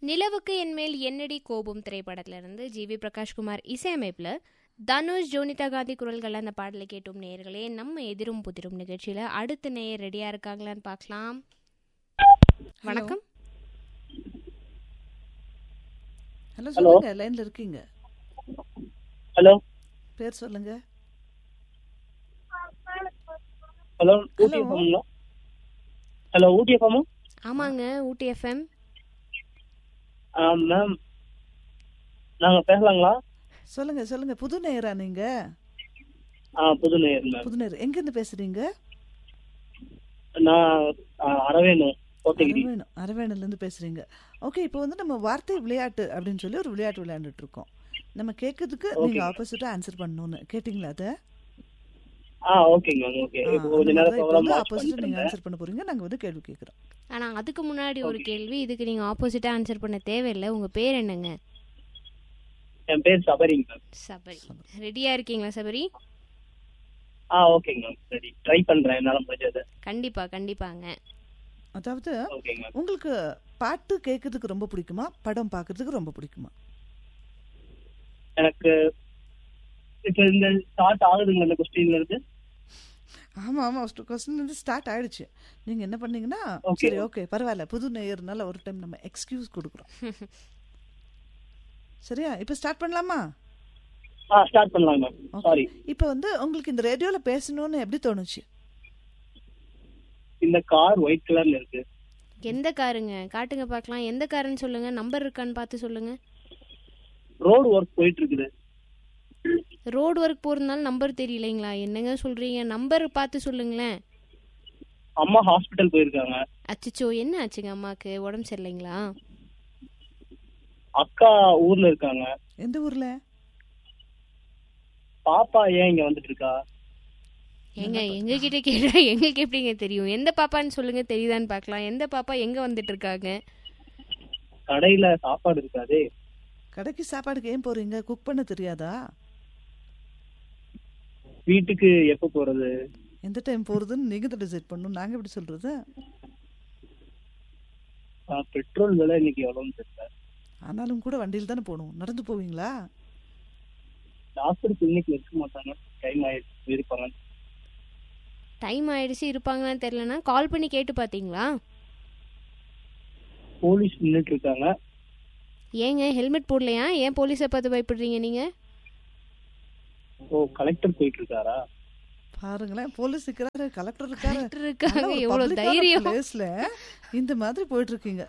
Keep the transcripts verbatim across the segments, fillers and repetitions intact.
நிலவுக்கு என்மேல் என்னடி கோபம் திரைப்படத்திலிருந்து ஜி வி பிரகாஷ்குமார் இசையமைப்பில் தனுஷ் ஜோனிதா காந்தி குரல்கள் அந்த பாடலை கேட்டும் நேயர்களே. நம்ம எதிரும் புதிரும் நிகழ்ச்சியில் அடுத்த நேயர் ரெடியாக இருக்காங்களான்னு பார்க்கலாம். வணக்கம். ஹலோ, சொல்லுங்க. லைன்ல இருக்கீங்க. ஹலோ, பேர் சொல்லுங்க. ஹலோ, ஊட்டி எஃப்எம்ங்களா? ஹலோ, ஊட்டி எஃப்எம்? ஆமாங்க, ஊட்டி எஃப்எம். ஆ மேம், நாங்க பேசலாங்களா? சொல்லுங்க சொல்லுங்க. புது நேயரா நீங்க? ஆ புது நேயர் மேம். புது நேயர். எங்க இருந்து பேசுறீங்க? நான் அரவேணு, கோத்தகிரி. அரவேணு, அரவேணுல இருந்து பேசுறீங்க. ஓகே, இப்போ வந்து நம்ம வார்த்தை விளையாட்டு அப்படின்னு சொல்லி ஒரு விளையாட்டு விளையாண்டுட்டு இருக்கோம். நம்ம கேட்கறதுக்கு நீங்க ஆப்போசிட்டா ஆன்சர் பண்ணணும்னு கேட்டிங்களா? அத ஆ ஓகேங்க மேம். ஓகே, இப்போ கொஞ்ச நேரம் ப்ரோகிராம் ஆப்போசிட்டா நீங்க ஆன்சர் பண்ண போறீங்க. நாங்க வந்து கேள்வி கேக்குறோம். ஆனா அதுக்கு முன்னாடி ஒரு கேள்வி. இதுக்கு நீங்க ஆப்போசிட்டா ஆன்சர் பண்ண தேவையில்லை. உங்க பேர் என்னங்க? என் பேர் சபரிங்க மேம். சபரி. ரெடியா இருக்கீங்களா சபரி? ஆ ஓகேங்க மேம், ரெடி. ட்ரை பண்றேன் என்னால முடிஞ்சது. கண்டிப்பா கண்டிப்பாங்க. அதாவது ஓகேங்க மேம். உங்களுக்கு பாட்டு கேட்கறதுக்கு ரொம்ப பிடிக்குமா, படம் பார்க்கிறதுக்கு ரொம்ப பிடிக்குமா? எனக்கு இப்போ இந்த ஸ்டார்ட் ஆகுதுங்க இந்த கொஸ்டின்ல இருந்து. ஆமா ஆமா, கொஸ்டின் வந்து ஸ்டார்ட் ஆயிடுச்சு. நீங்க என்ன பண்ணீங்கன்னா, Okay. சரி ஓகே பரவாயில்ல, புது நேயர்னால ஒரு டைம் நம்ம எக்ஸ்கியூஸ் கொடுக்குறோம். சரியா? இப்போ ஸ்டார்ட் பண்ணலாமா? ஆ ஸ்டார்ட் பண்ணலாம் மேம். சாரி. இப்போ வந்து உங்களுக்கு இந்த ரேடியோல பேசணும்னு எப்படி தோணுச்சு? இந்த கார் ஒயிட் கலர்ல இருக்கு. எந்த காருங்க? காட்டுங்க பார்க்கலாம். எந்த காருன்னு சொல்லுங்க. நம்பர் இருக்கான்னு பார்த்து சொல்லுங்க. ரோடு ஒர்க் போயிட்டு இருக்குது. ரோடு ஒர்க் போறதுனால நம்பர் தெரியலைங்களா? என்னங்க சொல்றீங்க? நம்பர் பார்த்து சொல்லுங்களேன். அம்மா ஹாஸ்பிட்டல் போயிருக்காங்க. அச்சச்சோ, என்ன ஆச்சுங்க அம்மாக்கு? உடம்பு சரியில்லைங்களா? அக்கா ஊர்ல இருக்காங்க. எந்த ஊர்ல? பாப்பா ஏன் இங்க வந்துட்டு இருக்கா? எங்க எங்க கிட்ட கேட்டா எங்களுக்கு எப்படிங்க தெரியும்? எந்த பாப்பான்னு சொல்லுங்க, தெரியுதான்னு பார்க்கலாம். எந்த பாப்பா எங்க வந்துட்டு இருக்காங்க? கடையில சாப்பாடு இருக்காதே. கடைக்கு சாப்பாடுக்கு ஏன் போறீங்க? குக் பண்ண தெரியாதா? வீட்டுக்கு எப்ப போறது? எந்த டைம் போறதுன்னு நீங்க தான் டிசைட் பண்ணணும். நாங்க எப்படி சொல்றது? பெட்ரோல் விலை இன்னைக்கு எவ்வளவுன்னு தெரியல. ஆனாலும் கூட வண்டியில் தானே போகணும். நடந்து போவீங்களா? டாக்டர் கிளினிக் இருக்க மாட்டாங்க. டைம் ஆயிடுச்சு இருப்பாங்க. டைம் ஆயிடுச்சு இருப்பாங்களான்னு தெரியலன்னா கால் பண்ணி கேட்டு பாத்தீங்களா? போலீஸ் நின்னுட்டு இருக்காங்க. ஏங்க ஹெல்மெட் போடலையா? ஏன் போலீஸை பார்த்து பயப்படுறீங்க நீங்க? ஓ, கலெக்டர் போயிட்டு இருக்காரா? பாருங்களேன், போலீஸ் இருக்காரு, கலெக்டர் இருக்காரு. கலெக்டர் இருக்காங்க. எவ்வளவு தைரியம்! பிளேஸ்ல இந்த மாதிரி போயிட்டு இருக்கீங்க.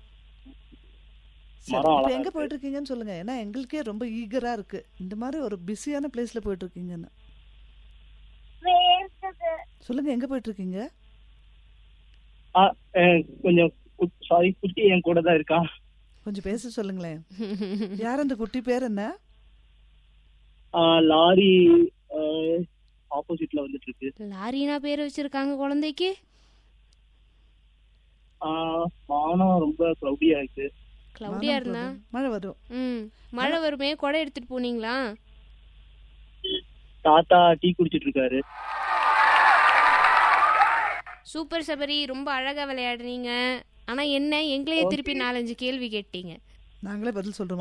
எங்க போயிட்டு இருக்கீங்கன்னு சொல்லுங்க. ஏன்னா எங்களுக்கே ரொம்ப ஈகரா இருக்கு. இந்த மாதிரி ஒரு பிஸியான பிளேஸ்ல போயிட்டு இருக்கீங்கன்னு சொல்லுங்க. எங்க போயிட்டு இருக்கீங்க? கொஞ்சம் சாரி, குட்டி என் கூட தான் இருக்கா. கொஞ்சம் பேச சொல்லுங்களேன். யார் அந்த குட்டி? பேர் என்ன? லாரி ஆப்போசிட்ல வந்துட்டு இருக்கு. லாரினா பேர் வச்சிருக்காங்க குழந்தைக்கு? வானம் ரொம்ப கிளவுடியா இருக்கு. கிளவுடியா இருந்தா மழை வரும். ம் மழை வருமே. கொடை எடுத்துட்டு போனீங்களா? தாத்தா டீ குடிச்சிட்டு இருக்காரு. சூப்பர் சபரி, ரொம்ப அழகா விளையாடுறீங்க. ஆனா என்ன, எங்களையே திருப்பி நாலஞ்சு கேள்வி கேட்டீங்க. நாங்களே பதில் சொல்றோம்.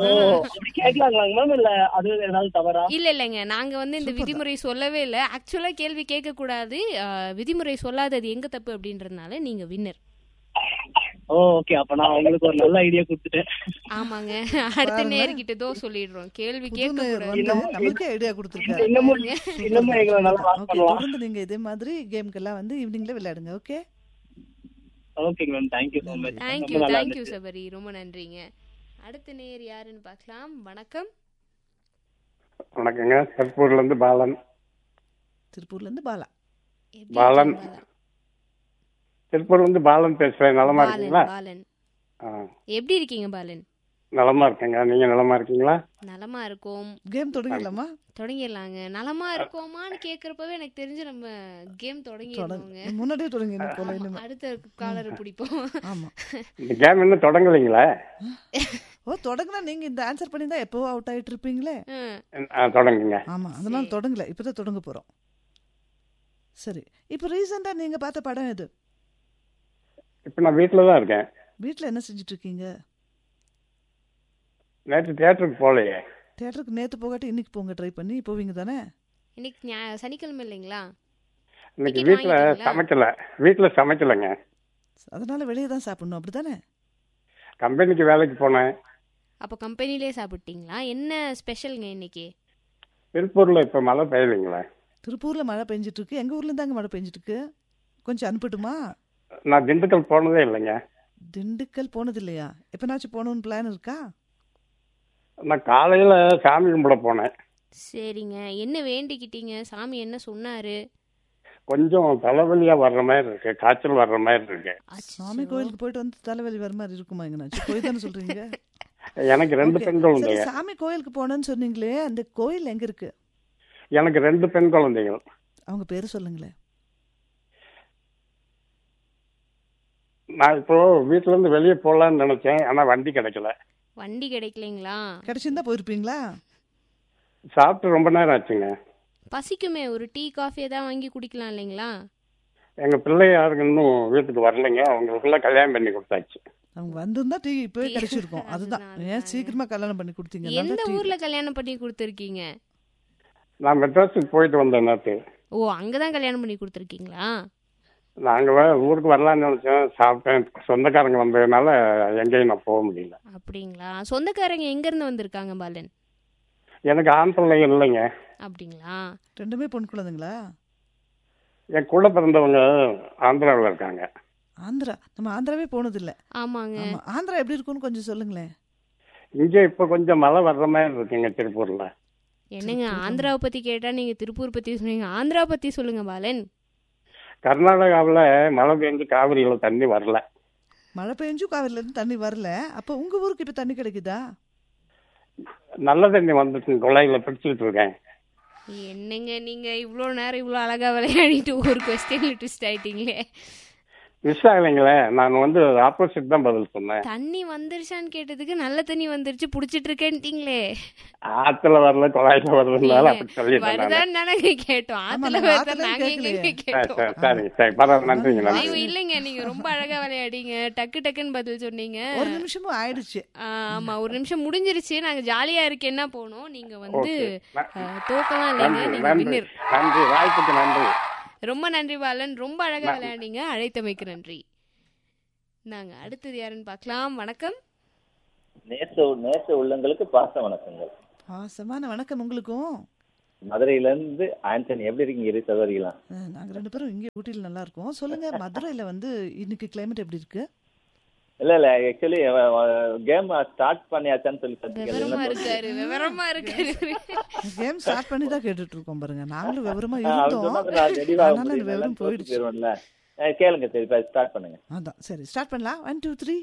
இல்ல இல்லங்க, நாங்க வந்து இந்த விதிமுறை சொல்லவே இல்ல. ஆக்சுவலா கேள்வி கேட்க கூடாது, விதிமுறை சொல்லாதது எங்க தப்பு அப்படின்றதுனால நீங்க வின்னர். ஓகே, அப்ப நான் உங்களுக்கு ஒரு நல்ல ஐடியா கொடுத்துட்டேன். ஆமாங்க, அடுத்த நேர்கிட்ட தோ சொல்லிடுறோம். கேள்வி கேட்க கூடாது. நமக்கே ஐடியா கொடுத்திருக்காரு. தொடர்ந்து நீங்க இதே மாதிரி கேம்க்கெல்லாம் வந்து ஈவினிங்ல விளையாடுங்க. Okay okay ma'am, thank you so much. Thank you thank you Sabari, ரொம்ப நன்றிங்க. அடுத்த நேர் யாருன்னு பார்க்கலாம். வணக்கம். வணக்கங்க, திருப்பூர்ல இருந்து பாலன். திருப்பூர்ல இருந்து பாலா. பாலன், திருப்பூர்ல இருந்து பாலன் பேசுறேன். நலமா இருக்கீங்களா? பாலன், எப்படி இருக்கீங்க பாலன்? நலமா இருக்கேங்க. நீங்க நலமா இருக்கீங்களா? நலமா இருக்கோம். கேம் தொடங்கலாமா? தொடங்கிடலாங்க. நலமா இருக்கோமான்னு கேக்குறப்பவே எனக்கு தெரிஞ்சு நம்ம கேம் தொடங்கிடுவோங்க. முன்னாடியே தொடங்கிடணும். அடுத்த காலரை பிடிப்போம். ஆமா, இந்த கேம் இன்னும் தொடங்கலீங்களா? ஓ, தொடங்கினா நீங்க இந்த ஆன்சர் பண்ணிதான் எப்போ அவுட் ஆயிட்டு இருப்பீங்களே. தொடங்குங்க. ஆமா, அதனால தொடங்கல, இப்பதான் தொடங்க போறோம். சரி, இப்போ ரீசெண்டா நீங்க பார்த்த படம் எது? இப்ப நான் வீட்டுல தான் இருக்கேன். வீட்டுல என்ன செஞ்சுட்டு இருக்கீங்க? நேற்று தியேட்டருக்கு போகலையே. தியேட்டருக்கு நேற்று போகாட்டி இன்னைக்கு போங்க, ட்ரை பண்ணி போவீங்க தானே? இன்னைக்கு ஞா- சனிக்கிழமை இல்லைங்களா? இன்னைக்கு டிக்கெட் வீட்டில் வாங்கிட்டீங்களா? சமைக்கல. வீட்டில் சமைக்கலைங்க. அதனால வெளியே தான் சாப்பிடணும் அப்படிதானே? கம்பெனிக்கு வேலைக்கு போனேன். அப்போ கம்பெனிலே சாப்பிட்டீங்களா? என்ன ஸ்பெஷலுங்க இன்னைக்கு? திருப்பூரில் இப்போ மழை பெய்யலைங்களே. திருப்பூர்ல மழை பெஞ்சிட்டு இருக்கு, எங்க ஊர்ல தாங்க மழை பெஞ்சிட்டு இருக்கு. கொஞ்சம் அனுப்பட்டுமா? நான் திண்டுக்கல் போனதே இல்லைங்க. திண்டுக்கல் போனது இல்லையா? எப்பனாச்சும் போகணும்னு பிளான் இருக்கா? நான் காலையில் சாமி கும்பிட போனேன். சரிங்க, என்ன வேண்டிக்கிட்டீங்க? சாமி என்ன சொன்னாரு? கொஞ்சம் தலைவலியாக வர்ற மாதிரி இருக்கு, காய்ச்சல் வர்ற மாதிரி இருக்கு. சாமி கோயிலுக்கு போயிட்டு வந்து தலைவலி வர மாதிரி இருக்குமா? எங்கனாச்சும் போய் தானே சொல்றீங்க? எனக்கு ரெண்டு Okay. பெண் சரி, குழந்தைங்க. சாமி கோயிலுக்கு போனேன்னு சொன்னீங்களே, அந்த கோயில் எங்க இருக்கு? எனக்கு ரெண்டு பெண் குழந்தைகள். அவங்க பேரு சொல்லுங்களேன். நான் இப்போ வீட்டுல இருந்து வெளியே போகலான்னு நினைச்சேன், ஆனா வண்டி கிடைக்கல. வண்டி கிடைக்கலைங்களா? கிடைச்சிருந்தா போயிருப்பீங்களா? சாப்பிட்டு ரொம்ப நேரம் ஆச்சுங்க. பசிக்குமே, ஒரு டீ காஃபி ஏதாவது வாங்கி குடிக்கலாம் இல்லைங்களா? எங்க பிள்ளை யாருக்கு இன்னும் வீட்டுக்கு வரலைங்க. அவங்களுக்குள்ள கல்யாணம் பண்ணி கொடுத்தாச்சு. அவங்க வந்திருந்தா டீ இப்பவே டீ. கிடைச்சிருக்கும். அதுதான் அதுதான், ஏன் சீக்கிரமா கல்யாணம் பண்ணி கொடுத்தீங்க? எந்த நல்ல டீ. ஊர்ல கல்யாணம் பண்ணி கொடுத்துருக்கீங்க? நான் மெட்ராஸுக்கு போயிட்டு வந்தேன் நேற்று. ஓ, அங்கதான் கல்யாணம் பண்ணி கொடுத்துருக்கீங்களா? நாங்க வே- ஊருக்கு வரலான்னு நினைச்சேன், சாப்பிட்டேன். சொந்தக்காரங்க வந்ததுனால எங்கேயும் நான் போக முடியல. அப்படிங்களா? சொந்தக்காரங்க எங்க இருந்து வந்திருக்காங்க பாலன்? எனக்கு ஆண் பிள்ளைங்க இல்லைங்க. அப்படிங்களா? ரெண்டுமே பொன் குழந்தைங்களா? என் கூட பிறந்தவங்க ஆந்திராவில் இருக்காங்க. ஆந்திரா? நம்ம ஆந்திராவே போனது இல்ல. ஆமாங்க. ஆமா, ஆந்திரா எப்படி இருக்கும்னு கொஞ்சம் சொல்லுங்களேன். இங்கே இப்போ கொஞ்சம் மழை வர்ற மாதிரி இருக்குங்க திருப்பூர்ல. என்னங்க, ஆந்திராவை பத்தி கேட்டா நீங்க திருப்பூர் பத்தி சொன்னீங்க, ஆந்திரா பத்தி சொல்லுங்க பாலன். கர்நாடகாவில் மழை பெஞ்சு காவிரியில் தண்ணி வரல. மழை பெஞ்சும் காவிரில இருந்து தண்ணி வரல. அப்ப உங்க ஊருக்கு இப்ப தண்ணி கிடைக்குதா? நல்ல தண்ணி வந்துட்டு குழாயில பிடிச்சிட்டு இருக்கேன். என்னங்க நீங்க இவ்வளோ நேரம் இவ்வளோ அழகா விளையாடிட்டு ஒரு கொஸ்டின்ல ட்விஸ்ட் ஆயிட்டீங்களே. மிஸ் ஆகலைங்களே. நான் வந்து ஆப்போசிட் தான் பதில் சொன்னேன். தண்ணி வந்துருச்சான்னு கேட்டதுக்கு நல்ல தண்ணி வந்துருச்சு புடிச்சிட்டு இருக்கேன்ட்டீங்களே. ஆத்துல வரல குழாயில வருதுனால அப்படி சொல்லிட்டேன் நானு. வருதான்னு தானே கேட்டோம். ஆமா, ஆத்துல நாங்க வருதா ஆத்துல நாங்க கேட்கலையே. எங்க சரி, கேட்டோம். சரி, சரிங்க சரி பரவாயில்ல. நன்றிங்க ஐயோ, ஐயோ நன்றி. இல்லைங்க, நீங்க ரொம்ப அழகா விளையாடிங்க, டக்கு டக்குன்னு பதில் சொன்னீங்க. ஒரு நிமிஷமும் ஆயிடுச்சு. ஆ, ஆமா, ஒரு நிமிஷம் முடிஞ்சிருச்சு. நாங்க ஜாலியா இருக்கேன்னா போனோம். நீங்க வந்து ஓகே. ஆ, தோக்கலாம் இல்லைங்க, நன்றி நீங்க நன்றி வின்னர். நன்றி. வாய்ப்புக்கு நன்றி. ரொம்ப நன்றி பாலன், ரொம்ப அழகா விளையாண்டீங்க. அழைத்தமைக்கு நன்றி. நாங்க அடுத்தது யாருன்னு பார்க்கலாம். வணக்கம். நேச நேச உள்ளங்களுக்கு பாச வணக்கங்கள். ஆசமான வணக்கம் உங்களுக்கும். மதுரையில இருந்து ஆண்டனி. எப்படி இருக்கீங்க இரு சகோதரிகளா? அஹ், நாங்க ரெண்டு பேரும் இங்கே ஊட்டியில் நல்லா இருக்கோம். சொல்லுங்க, மதுரையில வந்து இன்னைக்கு கிளைமேட் எப்படி இருக்கு? இல்ல இல்ல ஆக்சுவலி கேம் ஸ்டார்ட் பண்ணியாச்சான்னு சொல்லி விவரமா இருக்காரு, விவரமா இருக்காரு. கேம் ஸ்டார்ட் பண்ணி தான் கேட்டுட்டு இருக்கோம் பாருங்க. நாங்களும் விவரமா அவர் இருந்தோம், சொன்னது நான் தெளிவாக அதனால அந்த விவரம் போயிடுச்சு. போயிடுச்சுல. கேளுங்க சரி ஸ்டார்ட் பண்ணுங்க. அதான் சரி, ஸ்டார்ட் பண்ணலாம். One two three.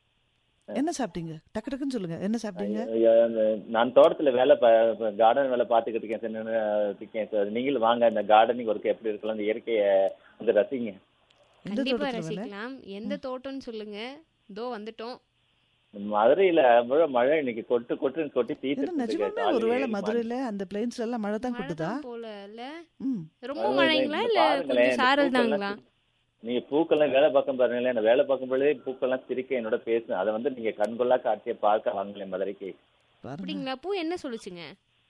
என்ன சாப்பிட்டீங்க? டக்கு டக்குன்னு சொல்லுங்க, என்ன சாப்பிட்டீங்க? ஐயோ, நான் தோட்டத்துல வேலை கார்டன் வேலை பார்த்துக்கிட்டு இருக்கேன் சார். நின்னு இருக்கேன் சார். நீங்களும் வாங்க, இந்த கார்டனிங் ஒர்க் எப்படி இருக்கலாம், இந்த இயற்கையை வந்து ரசிங்க. எந்த கண்டிப்பா தோட்டத்துல வேலை? ரசிக்கலாம். எந்த தோட்டம்னு சொல்லுங்க. இதோ வந்துட்டோம். மதுரையில முழு மழை இன்னைக்கு கொட்டு கொட்டுன்னு கொட்டி என்ன தீர்த்து நிஜமாலுமே ஒருவேளை மதுரையில அந்த பிளேன்ஸ்ல எல்லாம் மழை தான் கொட்டுதா? மழைதான் போல இல்ல. ம். ரொம்ப மழைங்களா இல்ல கொஞ்சம் சாரல் தாங்களா? நீங்க பூக்கள்லாம் வேலை பார்க்கும் பாருங்களேன். நான் வேலை பார்க்கும் பொழுதே பூக்கள்லாம் சிரிக்க என்னோட பேசும். அதை வந்து நீங்க கண்கொள்ளா காட்சியை பார்க்க வாங்களேன் மதுரைக்கு. பாருங்க. அப்படிங்களா? பூ என்ன சொல்லுச்சுங்க?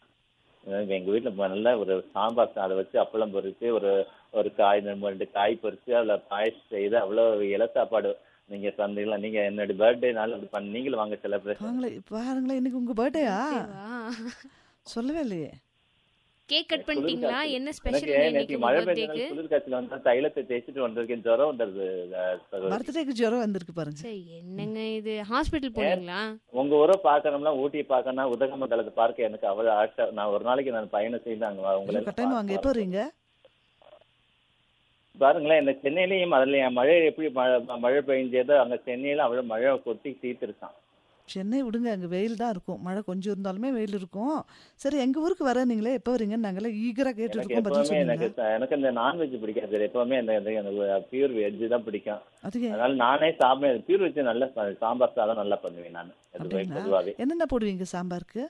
அஹ் எங்க வீட்டுல ம- நல்ல ஒரு சாம்பார் சா- அதை வச்சு அப்பளம் பொரிச்சு ஒரு ஒரு காய் ரெண்டு ரெண்டு காய் பொரிச்சு அதுல பாயசம் செய்து அவ்வளவு இலை சாப்பாடு நீங்க தந்தீங்களா. நீங்க என்னோட பர்த்டேனால அப்படி பண்ண நீங்களும் வாங்க செலிப்ரேஷன். பாருங்களேன், பாருங்களேன், இன்னைக்கு உங்க பர்த்டேயா? ஓகேவா? சொல்லவே இல்லையே. கேக் கட் பண்ணிட்டீங்களா? என்ன எனக்கு ஸ்பெஷல் நேற்று இன்னைக்கு மழை பர்த்டேக்கு? பெய்ஞ்சனால குளிர் காய்ச்சல் வந்தா தைலத்தை தேய்ச்சிட்டு வந்திருக்கேன். ஜுரம் வந்தது அஹ் சகோதரி. பர்த்டேக்கு ஜுரம் வந்திருக்கு பாருங்க. சரி, என்னங்க இது, ஹாஸ்பிடல் போனீங்களா? உங்க ஊரை பார்க்கணும்னா ஊட்டியை பார்க்கணும்னா உதகமண்டலத்தை பார்க்க எனக்கு அவ்வளவு ஆசை. நான் ஒரு நாளைக்கு நான் பயணம் செய்து அங்க வா- உங்களை ஐயோ, கட்டாயமா வாங்க. எப்போ வரீங்க? பாருங்களேன். இந்த சென்னையிலயும் அதுல மழை எப்படி மழை மழை பெய்ஞ்சதோ அங்க சென்னையில அவ்வளவு மழை கொட்டி தீர்த்துருக்கான். சென்னை விடுங்க, அங்க வெயில் தான் இருக்கும். மழை கொஞ்சம் இருந்தாலுமே வெயில் இருக்கும். சரி, எங்க ஊருக்கு வர நீங்களே எப்போ வரீங்க? நாங்களே ஈகரா கேட்டு எனக்கு இருக்கோம், பதில் எப்பவுமே எனக்கு சொல்லுங்க. ச- எனக்கு இந்த நான்வெஜ் பிடிக்காது சார். எப்பவுமே இந்த பியூர் வெஜ் தான் பிடிக்கும். அதுக்கு அதனால நானே சாப்பிட பியூர் வெஜ் நல்லா ச- சாம்பார் சாதம் நல்லா பண்ணுவேன் நான். அது அப்படிங்களா? பொதுவாகவே என்னென்ன போடுவீங்க சாம்பாருக்கு?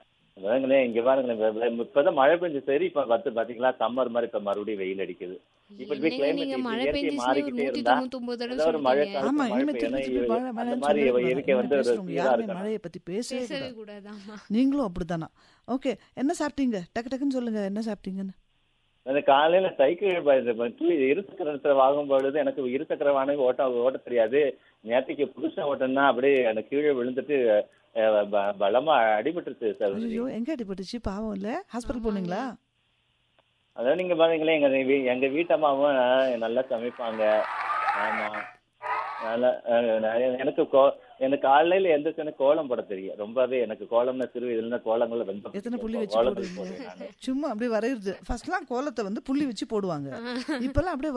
பாருங்களேன் இங்க பாருங்களேன். வெ- வெ- இப்பதான் மழை பெஞ்சு சரி இப்ப பத்து பாத்தீங்களா சம்மர் மாதிரி இப்ப மறுபடியும் வெயில் அடிக்குது. இப்படி போய் என்னங்க நீங்க கிளைமேட் மழை இயற்கை பெஞ்சிச்சுன்னு ஒரு மாறிக்கிட்டே நூத்தி இருந்தா தொண்ணூத்தி ஒன்பது தடவை ஏதோ ஒரு மழை சொல்லிட்டீங்க. காலத்து ஆமா மழை இனிமே பெய்யணும். திருப்பி திருப்பி மழை அந்த மழைன்னு மாதிரி சொல்லவே கூடாது. இயற்கை இனிமே வந்து ஒரு பேசுறவங்க சீரா யாருமே இருக்கணும். மழையை பத்தி பேசவே பேசவே கூடாது. கூடாதாமா. நீங்களும் அப்படித்தானா? ஓகே, என்ன சாப்பிட்டீங்க? டக்கு டக்குன்னு சொல்லுங்க, என்ன சாப்பிட்டீங்கன்னு. அந்த காலையில சைக்கிள் ப- இது ப- டூ- இருசக்கரத்துல வாங்கும் பொழுது எனக்கு இருசக்கர வாகனம் ஓட்ட ஓட்ட தெரியாது. நேற்றுக்கு புதுசா ஓட்டணும்னா அப்படியே அந்த கீழே விழுந்துட்டு அஹ், ப- பலமா அடிபட்டுருச்சு சகோதரி. ஐயோ, எங்க அடிபட்டுச்சு? பாவம் இல்ல, ஹாஸ்பிட்டல் போனீங்களா? அதான் நீங்க பாத்தீங்களே, எங்க வீ- எங்க வீட்டம்மாவும் அஹ், நல்லா சமைப்பாங்க. ஆமா, நல்லா அஹ், நான் எனக்கு கோ- எனக்கு காலையில எந்திரிச்சோன்னே கோலம் போட தெரியும். ரொம்பவே எனக்கு கோலம்னா சிறு வயதுல கோலங்கள்ல ரொம்ப எத்தனை புள்ளி பிடிக்கும். வச்சு கோலங்கள் போடுவீங்க? போடுவேன் நானு. சும்மா அப்படியே வரையுது. ஃபர்ஸ்ட்லாம் கோலத்தை வந்து புள்ளி வச்சு போடுவாங்க, இப்பெல்லாம் அப்படியே